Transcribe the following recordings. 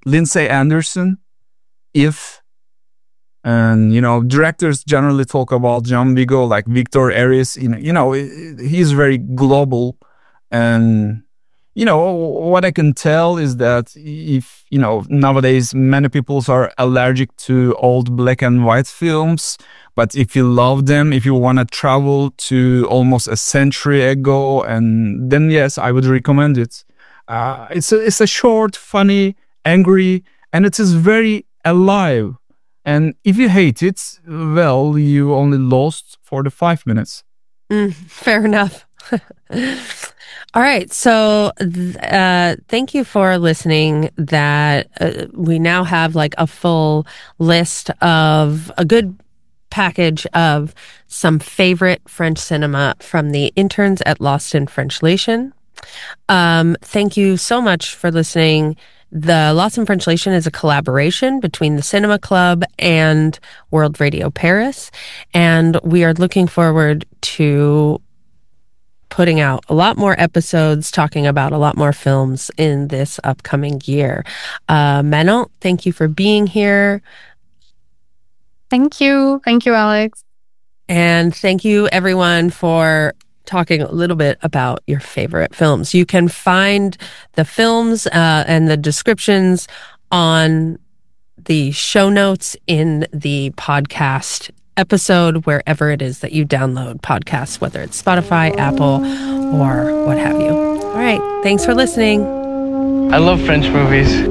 Lindsay Anderson, If. And, directors generally talk about John Vigo, like Victor Aries. He's very global. And, what I can tell is that if, nowadays many people are allergic to old black and white films. But if you love them, if you want to travel to almost a century ago, and then yes, I would recommend it. It's a short, funny, angry, and it is very alive. And if you hate it, well, you only lost 45 minutes. Fair enough. All right. So thank you for listening. That we now have like a full list of a good package of some favorite French cinema from the interns at Lost in Frenchly. Thank you so much for listening. The Lost in Frenchly is a collaboration between the Cinema Club and World Radio Paris, and we are looking forward to putting out a lot more episodes, talking about a lot more films in this upcoming year. Manon, thank you for being here. Thank you. Thank you, Alex. And thank you, everyone, for talking a little bit about your favorite films. You can find the films and the descriptions on the show notes in the podcast episode, wherever it is that you download podcasts, whether it's Spotify, Apple, or what have you. All right. Thanks for listening. I love French movies.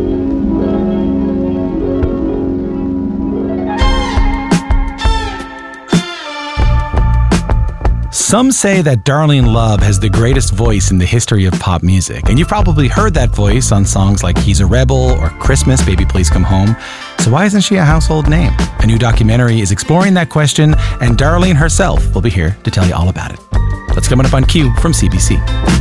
Some say that Darlene Love has the greatest voice in the history of pop music, and you've probably heard that voice on songs like He's a Rebel or Christmas, Baby Please Come Home. So why isn't she a household name? A new documentary is exploring that question, and Darlene herself will be here to tell you all about it. That's coming up on Q from CBC.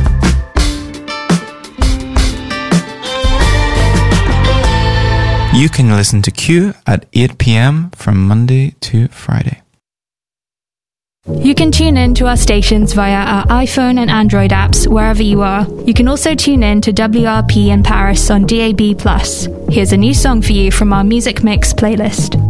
You can listen to Q at 8 p.m. from Monday to Friday. You can tune in to our stations via our iPhone and Android apps wherever you are. You can also tune in to WRP in Paris on DAB+. Here's a new song for you from our Music Mix playlist.